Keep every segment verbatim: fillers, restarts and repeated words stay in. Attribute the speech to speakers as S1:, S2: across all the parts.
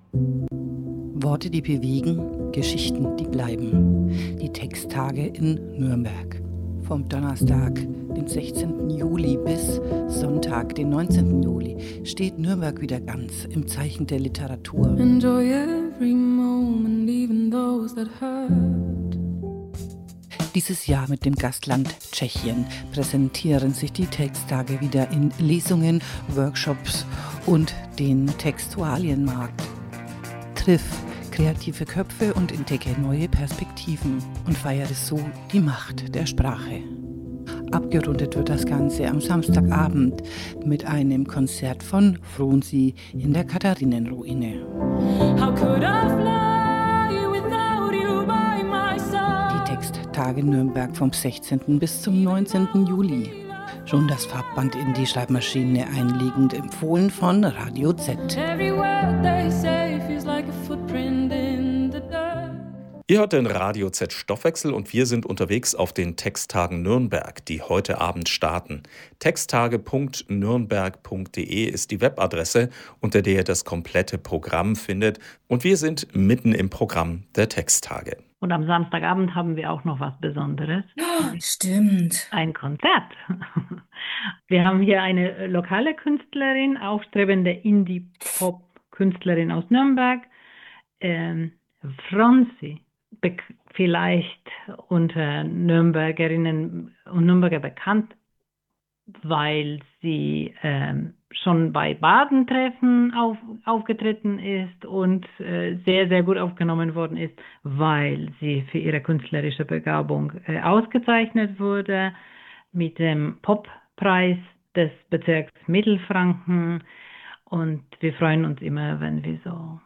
S1: Worte, die bewegen, Geschichten, die bleiben. Die Texttage in Nürnberg. Vom Donnerstag, den sechzehnten Juli bis Sonntag, den neunzehnten Juli, steht Nürnberg wieder ganz im Zeichen der Literatur. Enjoy every moment, even those that hurt. Dieses Jahr mit dem Gastland Tschechien präsentieren sich die Texttage wieder in Lesungen, Workshops und den Textualienmarkt. Triff kreative Köpfe und entdecke neue Perspektiven und feiere so die Macht der Sprache. Abgerundet wird das Ganze am Samstagabend mit einem Konzert von Fronsi in der Katharinenruine. Die Texttage Nürnberg vom sechzehnten bis zum neunzehnten Juli. Schon das Farbband in die Schreibmaschine einlegend, empfohlen von Radio Z.
S2: Ihr hört den Radio Z Stoffwechsel und wir sind unterwegs auf den Texttagen Nürnberg, die heute Abend starten. texttage punkt nürnberg punkt de ist die Webadresse, unter der ihr das komplette Programm findet. Und wir sind mitten im Programm der Texttage.
S3: Und am Samstagabend haben wir auch noch was Besonderes.
S4: Oh, stimmt.
S3: Ein Konzert. Wir haben hier eine lokale Künstlerin, aufstrebende Indie-Pop-Künstlerin aus Nürnberg, ähm, Fronsi. Be- vielleicht unter Nürnbergerinnen und Nürnberger bekannt, weil sie ähm, schon bei Badentreffen auf, aufgetreten ist und äh, sehr, sehr gut aufgenommen worden ist, weil sie für ihre künstlerische Begabung äh, ausgezeichnet wurde mit dem Poppreis des Bezirks Mittelfranken. Und wir freuen uns immer, wenn wir so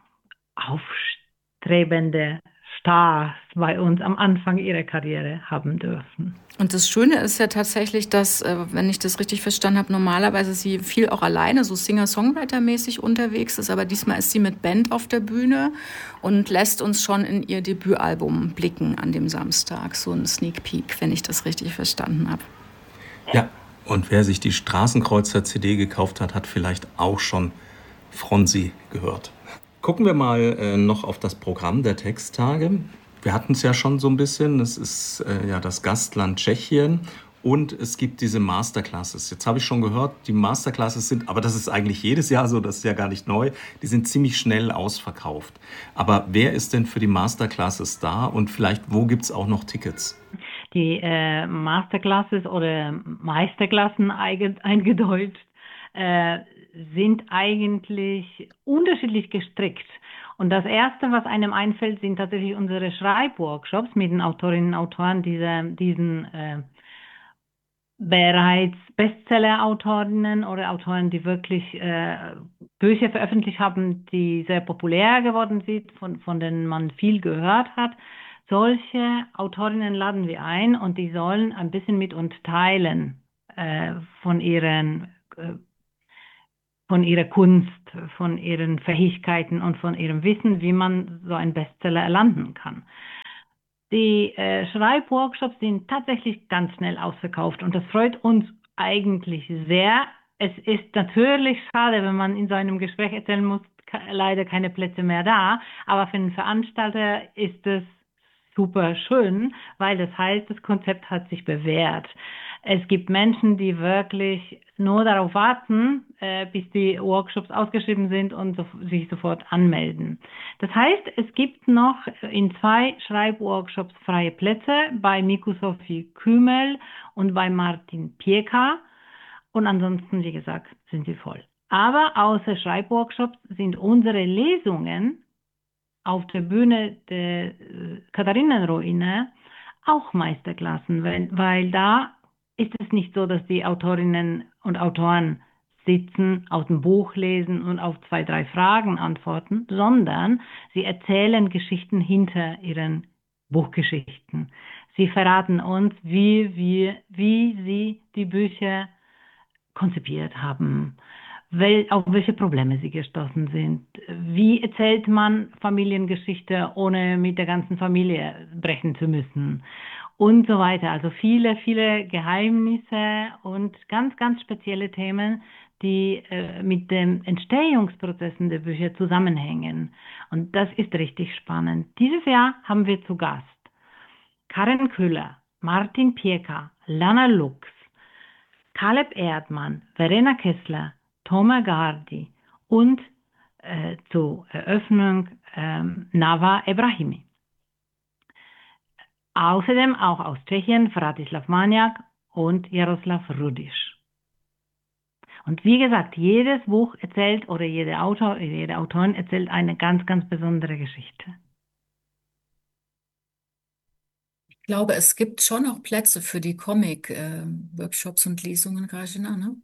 S3: aufstrebende Stars bei uns am Anfang ihrer Karriere haben dürfen.
S4: Und das Schöne ist ja tatsächlich, dass, wenn ich das richtig verstanden habe, normalerweise sie viel auch alleine, so Singer-Songwriter-mäßig unterwegs ist, aber diesmal ist sie mit Band auf der Bühne und lässt uns schon in ihr Debütalbum blicken an dem Samstag. So ein Sneak Peek, wenn ich das richtig verstanden habe.
S2: Ja, und wer sich die Straßenkreuzer-C D gekauft hat, hat vielleicht auch schon Fronsi gehört. Gucken wir mal äh, noch auf das Programm der Texttage. Wir hatten es ja schon so ein bisschen. Es ist äh, ja das Gastland Tschechien und es gibt diese Masterclasses. Jetzt habe ich schon gehört, die Masterclasses sind, aber das ist eigentlich jedes Jahr so, das ist ja gar nicht neu, die sind ziemlich schnell ausverkauft. Aber wer ist denn für die Masterclasses da und vielleicht wo gibt es auch noch Tickets?
S3: Die äh, Masterclasses oder Meisterklassen eingedeutscht äh, sind eigentlich unterschiedlich gestrickt. Und das Erste, was einem einfällt, sind tatsächlich unsere Schreibworkshops mit den Autorinnen und Autoren, diese, diesen äh, bereits Bestseller-Autorinnen oder Autoren, die wirklich äh, Bücher veröffentlicht haben, die sehr populär geworden sind, von, von denen man viel gehört hat. Solche Autorinnen laden wir ein und die sollen ein bisschen mit uns teilen äh, von ihren äh, von ihrer Kunst, von ihren Fähigkeiten und von ihrem Wissen, wie man so einen Bestseller erlanden kann. Die äh, Schreibworkshops sind tatsächlich ganz schnell ausverkauft und das freut uns eigentlich sehr. Es ist natürlich schade, wenn man in so einem Gespräch erzählen muss, ke- leider keine Plätze mehr da, aber für den Veranstalter ist es super schön, weil das heißt, das Konzept hat sich bewährt. Es gibt Menschen, die wirklich nur darauf warten, äh, bis die Workshops ausgeschrieben sind und so, sich sofort anmelden. Das heißt, es gibt noch in zwei Schreibworkshops freie Plätze bei Miku Sophie Kümel und bei Martin Pieka. Und ansonsten, wie gesagt, sind sie voll. Aber außer Schreibworkshops sind unsere Lesungen auf der Bühne der äh, Katharinenruine auch Meisterklassen, weil, weil da ist es nicht so, dass die Autorinnen und Autoren sitzen, aus dem Buch lesen und auf zwei, drei Fragen antworten, sondern sie erzählen Geschichten hinter ihren Buchgeschichten. Sie verraten uns, wie, wie, wie sie die Bücher konzipiert haben, wel, auf welche Probleme sie gestoßen sind. Wie erzählt man Familiengeschichte, ohne mit der ganzen Familie brechen zu müssen? Und so weiter. Also viele, viele Geheimnisse und ganz, ganz spezielle Themen, die äh, mit den Entstehungsprozessen der Bücher zusammenhängen. Und das ist richtig spannend. Dieses Jahr haben wir zu Gast Karen Küller, Martin Pieca, Lana Lux, Caleb Erdmann, Verena Kessler, Thomas Gardi und äh, zur Eröffnung ähm, Nava Ebrahimi. Außerdem auch aus Tschechien Vratislav Maniak und Jaroslav Rudisch. Und wie gesagt, jedes Buch erzählt oder jeder Autor, jede Autorin erzählt eine ganz, ganz besondere Geschichte.
S4: Ich glaube, es gibt schon auch Plätze für die Comic-Workshops und Lesungen, Grażyna, ne?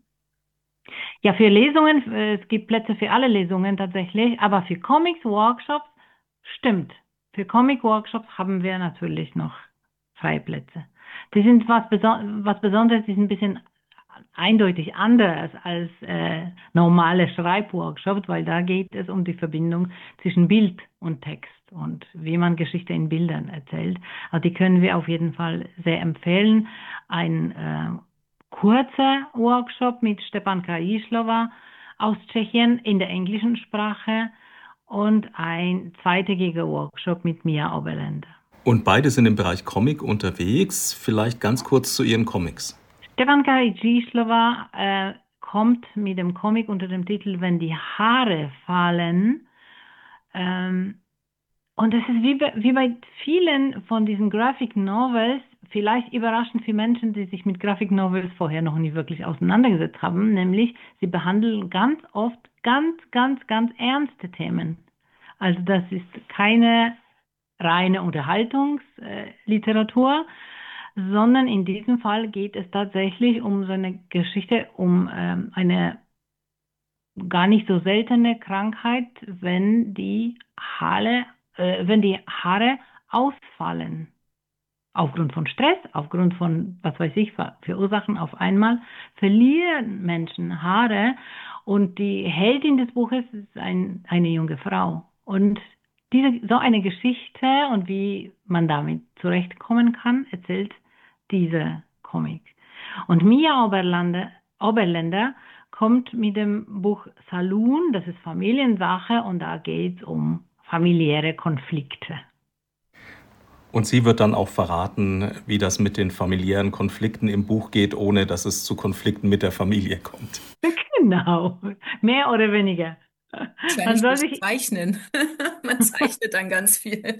S3: Ja, für Lesungen, es gibt Plätze für alle Lesungen tatsächlich, aber für Comics-Workshops stimmt. Für Comic-Workshops haben wir natürlich noch freie Plätze. Die sind was, Beson- was Besonderes, die sind ein bisschen eindeutig anders als äh, normale Schreibworkshops, weil da geht es um die Verbindung zwischen Bild und Text und wie man Geschichte in Bildern erzählt. Also die können wir auf jeden Fall sehr empfehlen. Ein äh, kurzer Workshop mit Stepan Kraislova aus Tschechien in der englischen Sprache und ein zweitägiger Workshop mit Mia Oberländer.
S2: Und beide sind im Bereich Comic unterwegs. Vielleicht ganz kurz zu Ihren Comics.
S3: Stepan Kraislova äh, kommt mit dem Comic unter dem Titel Wenn die Haare fallen. Ähm, und es ist wie bei, wie bei vielen von diesen Graphic Novels, vielleicht überraschend für Menschen, die sich mit Graphic Novels vorher noch nie wirklich auseinandergesetzt haben, nämlich sie behandeln ganz oft ganz, ganz, ganz ernste Themen. Also das ist keine reine Unterhaltungsliteratur, sondern in diesem Fall geht es tatsächlich um so eine Geschichte, um ähm, eine gar nicht so seltene Krankheit, wenn die Haare, äh, wenn die Haare ausfallen. Aufgrund von Stress, aufgrund von, was weiß ich, für Ursachen auf einmal, verlieren Menschen Haare. Und die Heldin des Buches ist ein, eine junge Frau. Und diese, so eine Geschichte und wie man damit zurechtkommen kann, erzählt dieser Comic. Und Mia Oberländer, Oberländer kommt mit dem Buch Saloon, das ist Familiensache, und da geht es um familiäre Konflikte.
S2: Und sie wird dann auch verraten, wie das mit den familiären Konflikten im Buch geht, ohne dass es zu Konflikten mit der Familie kommt.
S3: Genau, mehr oder weniger.
S4: Man soll sich zeichnen. Man zeichnet dann ganz viel.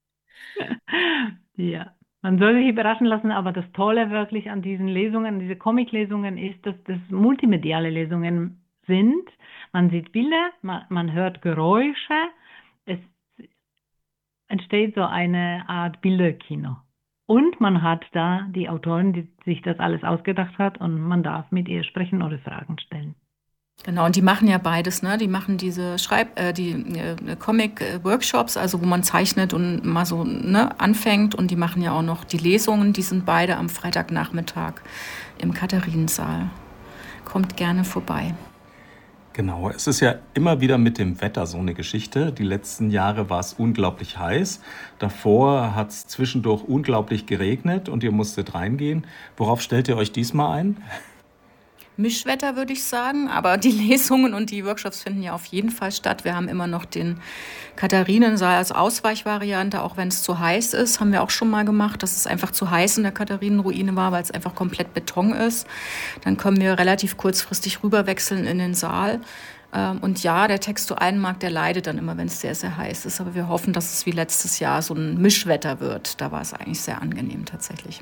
S3: Ja, man soll sich überraschen lassen, aber das Tolle wirklich an diesen Lesungen, diese Comic-Lesungen ist, dass das multimediale Lesungen sind. Man sieht Bilder, man, man hört Geräusche, es entsteht so eine Art Bilderkino. Und man hat da die Autorin, die sich das alles ausgedacht hat, und man darf mit ihr sprechen oder Fragen stellen.
S4: Genau, und die machen ja beides, ne? Die machen diese Schreib-, äh, die äh, Comic-Workshops, also wo man zeichnet und mal so ne, anfängt, und die machen ja auch noch die Lesungen, die sind beide am Freitagnachmittag im Katharinensaal. Kommt gerne vorbei.
S2: Genau, es ist ja immer wieder mit dem Wetter so eine Geschichte. Die letzten Jahre war es unglaublich heiß. Davor hat es zwischendurch unglaublich geregnet und ihr musstet reingehen. Worauf stellt ihr euch diesmal ein?
S4: Mischwetter, würde ich sagen, aber die Lesungen und die Workshops finden ja auf jeden Fall statt. Wir haben immer noch den Katharinensaal als Ausweichvariante, auch wenn es zu heiß ist, haben wir auch schon mal gemacht, dass es einfach zu heiß in der Katharinenruine war, weil es einfach komplett Beton ist. Dann können wir relativ kurzfristig rüberwechseln in den Saal. Und ja, der Textualenmarkt, der leidet dann immer, wenn es sehr, sehr heiß ist. Aber wir hoffen, dass es wie letztes Jahr so ein Mischwetter wird. Da war es eigentlich sehr angenehm tatsächlich.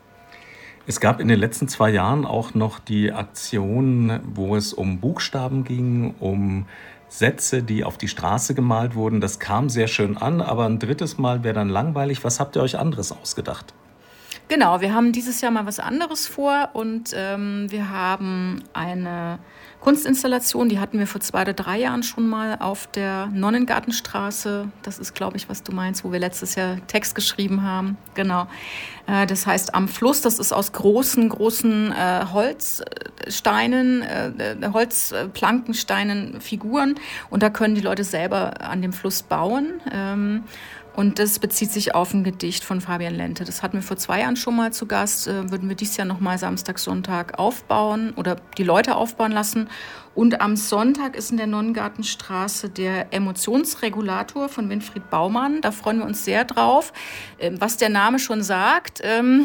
S2: Es gab in den letzten zwei Jahren auch noch die Aktion, wo es um Buchstaben ging, um Sätze, die auf die Straße gemalt wurden. Das kam sehr schön an, aber ein drittes Mal wäre dann langweilig. Was habt ihr euch anderes ausgedacht?
S4: Genau, wir haben dieses Jahr mal was anderes vor, und ähm, wir haben eine Kunstinstallation, die hatten wir vor zwei oder drei Jahren schon mal auf der Nonnengartenstraße. Das ist, glaube ich, was du meinst, wo wir letztes Jahr Text geschrieben haben. Genau. Äh, das heißt am Fluss, das ist aus großen, großen äh, Holzsteinen, äh, Holzplankensteinen, Figuren, und da können die Leute selber an dem Fluss bauen. Ähm, Und das bezieht sich auf ein Gedicht von Fabian Lente. Das hatten wir vor zwei Jahren schon mal zu Gast. Äh, würden wir dieses Jahr nochmal Samstag, Sonntag aufbauen oder die Leute aufbauen lassen. hören. Und am Sonntag ist in der Nonnengartenstraße der Emotionsregulator von Winfried Baumann. Da freuen wir uns sehr drauf. Was der Name schon sagt,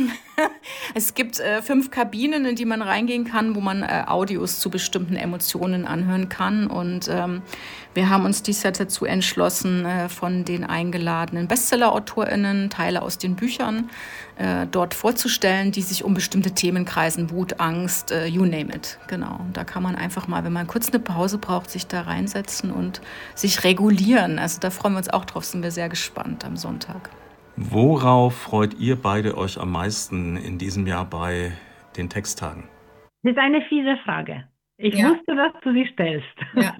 S4: es gibt fünf Kabinen, in die man reingehen kann, wo man Audios zu bestimmten Emotionen anhören kann. Und wir haben uns dies Jahr dazu entschlossen, von den eingeladenen Bestseller-AutorInnen Teile aus den Büchern dort vorzustellen, die sich um bestimmte Themen kreisen. Wut, Angst, you name it. Genau. Da kann man einfach mal, wenn man kurz eine Pause braucht, sich da reinsetzen und sich regulieren. Also da freuen wir uns auch drauf, sind wir sehr gespannt am Sonntag.
S2: Worauf freut ihr beide euch am meisten in diesem Jahr bei den Texttagen?
S3: Das ist eine fiese Frage. Ich
S4: Ja.
S3: wusste, dass du sie stellst.
S4: Ja.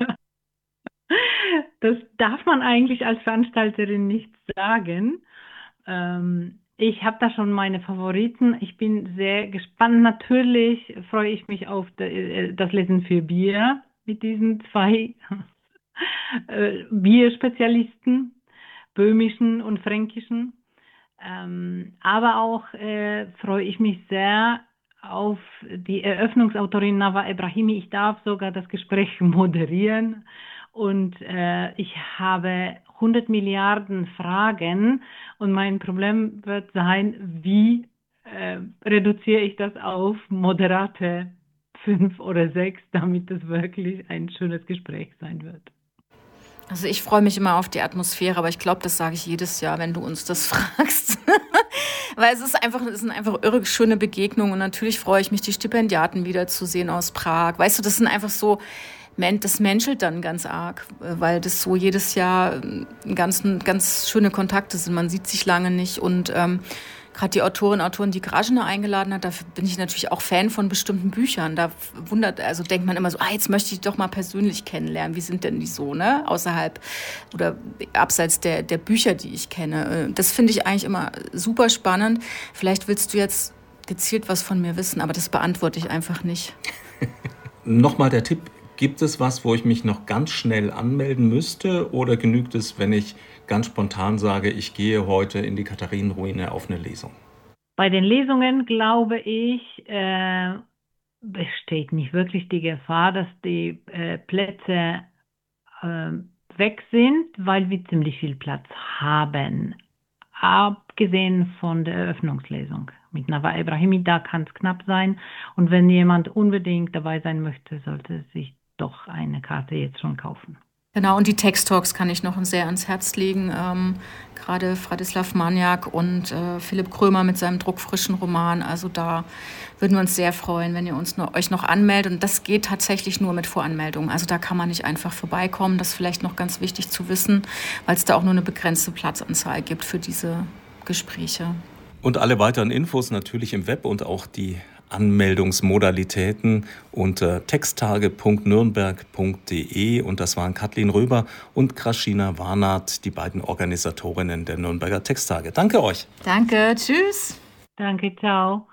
S3: Das darf man eigentlich als Veranstalterin nicht sagen. Ähm, ich habe da schon meine Favoriten. Ich bin sehr gespannt. Natürlich freue ich mich auf de, das Lesen für Bier mit diesen zwei äh, Bierspezialisten, böhmischen und fränkischen. Ähm, aber auch äh, freue ich mich sehr auf die Eröffnungsautorin Nawa Ebrahimi. Ich darf sogar das Gespräch moderieren. Und äh, ich habe hundert Milliarden Fragen und mein Problem wird sein, wie äh, reduziere ich das auf moderate fünf oder sechs, damit es wirklich ein schönes Gespräch sein wird.
S4: Also ich freue mich immer auf die Atmosphäre, aber ich glaube, das sage ich jedes Jahr, wenn du uns das fragst. Weil es ist einfach, es sind einfach irre schöne Begegnungen und natürlich freue ich mich, die Stipendiaten wiederzusehen aus Prag. Weißt du, das sind einfach so, das menschelt dann ganz arg, weil das so jedes Jahr ganz, ganz schöne Kontakte sind. Man sieht sich lange nicht und ähm, gerade die Autorinnen und Autoren, die Grajina eingeladen hat, da bin ich natürlich auch Fan von bestimmten Büchern. Da wundert, also denkt man immer so, ah, jetzt möchte ich doch mal persönlich kennenlernen. Wie sind denn die so, ne? Außerhalb oder abseits der, der Bücher, die ich kenne. Das finde ich eigentlich immer super spannend. Vielleicht willst du jetzt gezielt was von mir wissen, aber das beantworte ich einfach nicht.
S2: Nochmal der Tipp. Gibt es was, wo ich mich noch ganz schnell anmelden müsste oder genügt es, wenn ich ganz spontan sage, ich gehe heute in die Katharinenruine auf eine Lesung?
S3: Bei den Lesungen, glaube ich, äh, besteht nicht wirklich die Gefahr, dass die äh, Plätze äh, weg sind, weil wir ziemlich viel Platz haben. Abgesehen von der Eröffnungslesung. Mit Nawa Ebrahimi, da kann es knapp sein. Und wenn jemand unbedingt dabei sein möchte, sollte sich doch eine Karte jetzt schon kaufen.
S4: Genau, und die Text-Talks kann ich noch sehr ans Herz legen. Ähm, gerade Fradislav Maniak und äh, Philipp Krömer mit seinem druckfrischen Roman. Also da würden wir uns sehr freuen, wenn ihr uns noch, euch noch anmeldet. Und das geht tatsächlich nur mit Voranmeldung. Also da kann man nicht einfach vorbeikommen. Das ist vielleicht noch ganz wichtig zu wissen, weil es da auch nur eine begrenzte Platzanzahl gibt für diese Gespräche.
S2: Und alle weiteren Infos natürlich im Web und auch die Anmeldungsmodalitäten unter texttage punkt nürnberg punkt de. Und das waren Kathleen Röber und Grajina Warnath, die beiden Organisatorinnen der Nürnberger Texttage. Danke euch.
S4: Danke, tschüss.
S3: Danke, ciao.